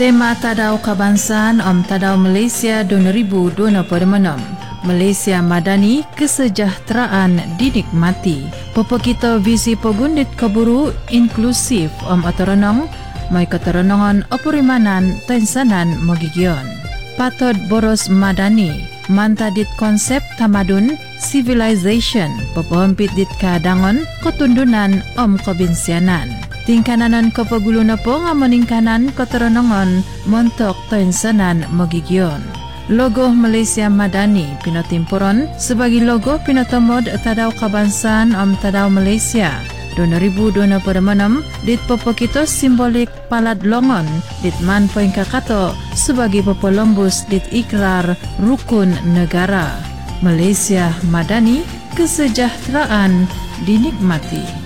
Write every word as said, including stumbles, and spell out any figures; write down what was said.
Tema Tadau Kebangsaan Om Tadau Malaysia dua ribu dua puluh enam. Malaysia Madani, kesejahteraan dinikmati. Popo kita visi pogundit keburu inklusif Om Otoronong, mai keterenongan opurimanan tensanan mogigion. Patod boros Madani, mantadit konsep tamadun civilization, pepohampit dit kadangon ketundunan Om Kebinsianan. Tingkananan kepegulo na po nga maningkanan keterenongan montok tensanan mogigion. Logo Malaysia Madani pinatimpuron sebagai logo pinatamod Tadau Kebangsaan Om Tadau Malaysia dua ribu dua puluh enam dit popokito simbolik palad longon dit man poin kakato sebagai popolombus dit ikrar rukun negara. Malaysia Madani, kesejahteraan dinikmati.